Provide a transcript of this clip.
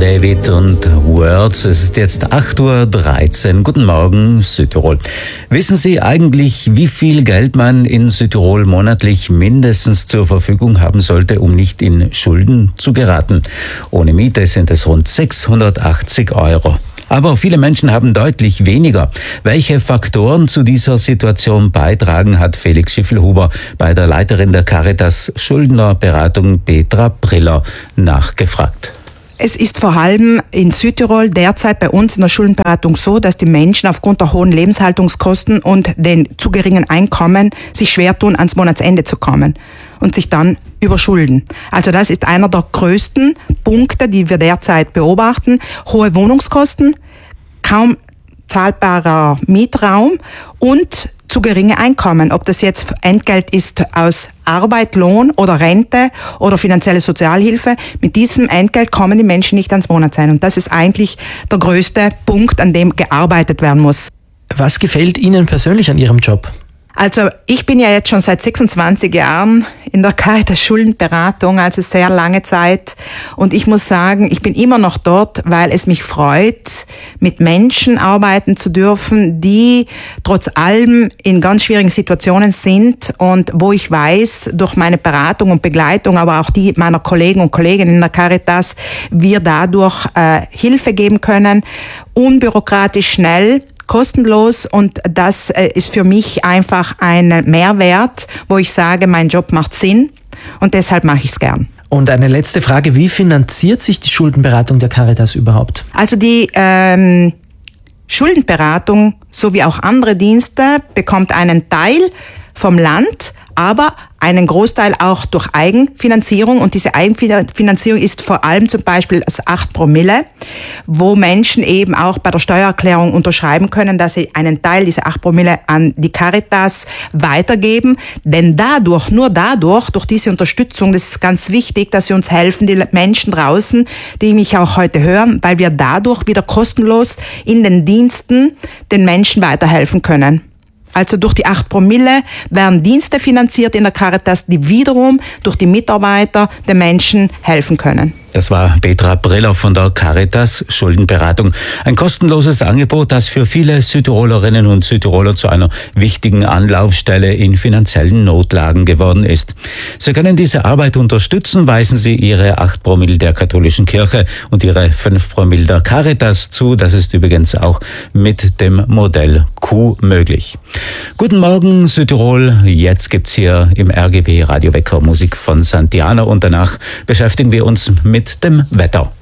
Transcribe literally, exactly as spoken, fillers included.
David und Words. Es ist jetzt acht Uhr dreizehn. Guten Morgen, Südtirol. Wissen Sie eigentlich, wie viel Geld man in Südtirol monatlich mindestens zur Verfügung haben sollte, um nicht in Schulden zu geraten? Ohne Miete sind es rund sechshundertachtzig Euro. Aber viele Menschen haben deutlich weniger. Welche Faktoren zu dieser Situation beitragen, hat Felix Schiffelhuber bei der Leiterin der Caritas Schuldnerberatung Petra Briller nachgefragt. Es ist vor allem in Südtirol derzeit bei uns in der Schuldenberatung so, dass die Menschen aufgrund der hohen Lebenshaltungskosten und den zu geringen Einkommen sich schwer tun, ans Monatsende zu kommen und sich dann überschulden. Also das ist einer der größten Punkte, die wir derzeit beobachten. Hohe Wohnungskosten, kaum zahlbarer Mietraum und zu geringe Einkommen. Ob das jetzt Entgelt ist aus Arbeit, Lohn oder Rente oder finanzielle Sozialhilfe. Mit diesem Entgelt kommen die Menschen nicht ans Monatsende. Und das ist eigentlich der größte Punkt, an dem gearbeitet werden muss. Was gefällt Ihnen persönlich an Ihrem Job? Also ich bin ja jetzt schon seit sechsundzwanzig Jahren in der Caritas Schuldenberatung, also sehr lange Zeit. Und ich muss sagen, ich bin immer noch dort, weil es mich freut, mit Menschen arbeiten zu dürfen, die trotz allem in ganz schwierigen Situationen sind und wo ich weiß, durch meine Beratung und Begleitung, aber auch die meiner Kollegen und Kolleginnen in der Caritas, wir dadurch äh, Hilfe geben können, unbürokratisch, schnell, kostenlos, und das ist für mich einfach ein Mehrwert, wo ich sage, mein Job macht Sinn und deshalb mache ich es gern. Und eine letzte Frage, wie finanziert sich die Schuldenberatung der Caritas überhaupt? Also die ähm, Schuldenberatung sowie auch andere Dienste bekommt einen Teil vom Land, aber einen Großteil auch durch Eigenfinanzierung. Und diese Eigenfinanzierung ist vor allem zum Beispiel das acht Promille, wo Menschen eben auch bei der Steuererklärung unterschreiben können, dass sie einen Teil dieser acht Promille an die Caritas weitergeben. Denn dadurch, nur dadurch, durch diese Unterstützung, das ist ganz wichtig, dass sie uns helfen, die Menschen draußen, die mich auch heute hören, weil wir dadurch wieder kostenlos in den Diensten den Menschen weiterhelfen können. Also durch die acht Promille werden Dienste finanziert in der Caritas, die wiederum durch die Mitarbeiter den Menschen helfen können. Das war Petra Briller von der Caritas Schuldenberatung. Ein kostenloses Angebot, das für viele Südtirolerinnen und Südtiroler zu einer wichtigen Anlaufstelle in finanziellen Notlagen geworden ist. Sie können diese Arbeit unterstützen, weisen Sie Ihre acht Promille der katholischen Kirche und Ihre fünf Promille der Caritas zu. Das ist übrigens auch mit dem Modell Q möglich. Guten Morgen Südtirol. Jetzt gibt's hier im R G B Radio Wecker Musik von Santiano und danach beschäftigen wir uns mit dem Wetter.